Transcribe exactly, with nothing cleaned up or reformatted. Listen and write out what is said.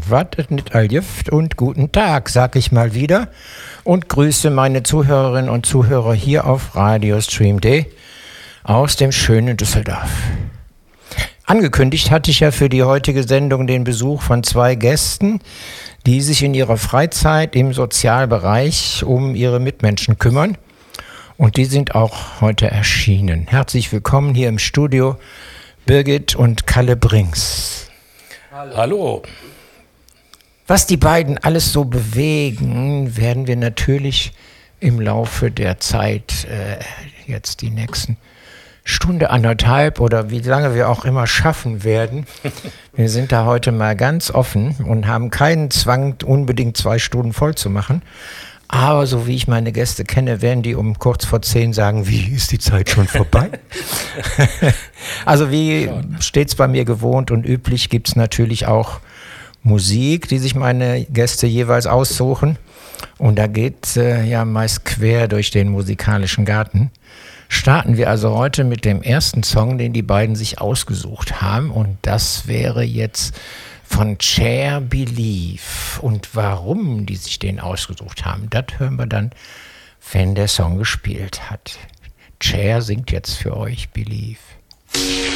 wartet nicht all Jüft und guten Tag, sag ich mal wieder und grüße meine Zuhörerinnen und Zuhörer hier auf Radio Stream Day aus dem schönen Düsseldorf. Angekündigt hatte ich ja für die heutige Sendung den Besuch von zwei Gästen, die sich in ihrer Freizeit im Sozialbereich um ihre Mitmenschen kümmern. Und die sind auch heute erschienen. Herzlich willkommen hier im Studio, Birgit und Kalle Brinks. Hallo. Hallo. Was die beiden alles so bewegen, werden wir natürlich im Laufe der Zeit, äh, jetzt die nächsten Stunde, anderthalb oder wie lange wir auch immer schaffen werden. Wir sind da heute mal ganz offen und haben keinen Zwang, unbedingt zwei Stunden voll zu machen. Aber so wie ich meine Gäste kenne, werden die um kurz vor zehn sagen, wie ist die Zeit schon vorbei? Also wie stets bei mir gewohnt und üblich gibt es natürlich auch Musik, die sich meine Gäste jeweils aussuchen. Und da geht äh, ja meist quer durch den musikalischen Garten. Starten wir also heute mit dem ersten Song, den die beiden sich ausgesucht haben. Und das wäre jetzt von Cher Believe. Und warum die sich den ausgesucht haben, das hören wir dann, wenn der Song gespielt hat. Cher singt jetzt für euch Believe.